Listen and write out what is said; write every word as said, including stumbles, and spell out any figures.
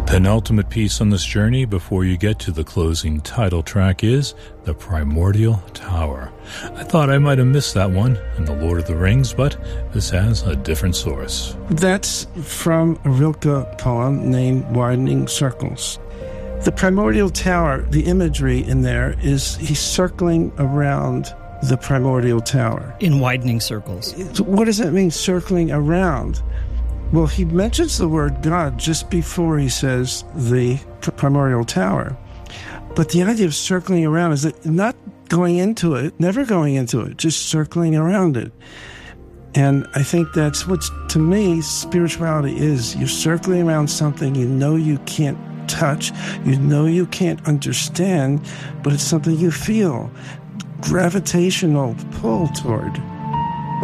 penultimate piece on this journey before you get to the closing title track is The Primordial Tower. I thought I might have missed that one in The Lord of the Rings, but this has a different source. That's from a Rilke poem named Widening Circles. The Primordial Tower, the imagery in there is he's circling around the Primordial Tower. In widening circles. What does that mean, circling around? Well, he mentions the word God just before he says the Primordial Tower. But the idea of circling around is that not going into it, never going into it, just circling around it. And I think that's what, to me, spirituality is. You're circling around something you know you can't touch, you know you can't understand, but it's something you feel gravitational pull toward.